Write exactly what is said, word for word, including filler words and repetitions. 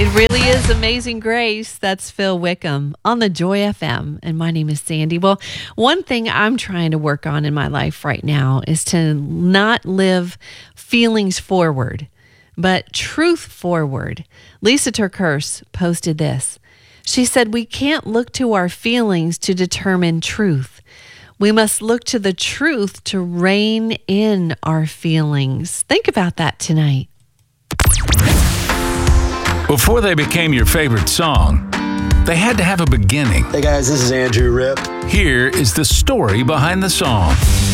It really is Amazing Grace. That's Phil Wickham on the Joy F M. And my name is Sandy. Well, one thing I'm trying to work on in my life right now is to not live feelings forward, but truth forward. Lisa Turkers posted this. She said, we can't look to our feelings to determine truth. We must look to the truth to rein in our feelings. Think about that tonight. Before they became your favorite song, they had to have a beginning. Hey guys, this is Andrew Ripp. Here is the story behind the song.